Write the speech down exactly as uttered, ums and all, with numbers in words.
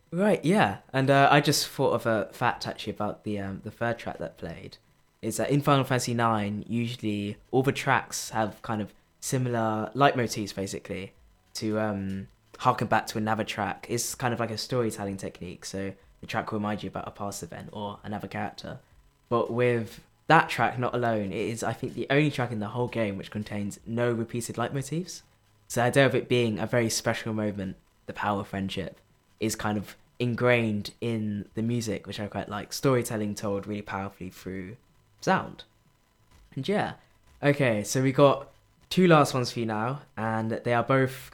Right, yeah. And uh, I just thought of a fact actually about the um, the third track that played. Is that in Final Fantasy nine, usually all the tracks have kind of similar leitmotifs basically to um, harken back to another track. It's kind of like a storytelling technique. So the track will remind you about a past event or another character. But with that track, not alone, it is, I think, the only track in the whole game which contains no repeated leitmotifs. So the idea of it being a very special moment, the power of friendship, is kind of ingrained in the music, which I quite like. Storytelling told really powerfully through sound. And yeah, okay, so we got two last ones for you now, and they are both